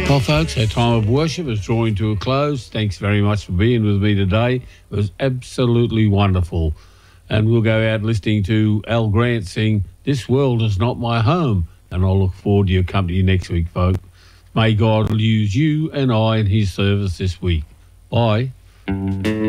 Well, folks, our time of worship is drawing to a close. Thanks very much for being with me today. It was absolutely wonderful. And we'll go out listening to Al Grant sing "This World Is Not My Home." And I'll look forward to your company next week, folks. May God use you and I in his service this week. Bye.